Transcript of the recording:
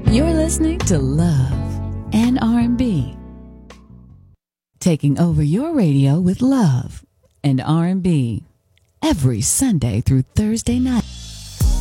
You're listening to Love and R&B. Taking over your radio with love and R&B every Sunday through Thursday night.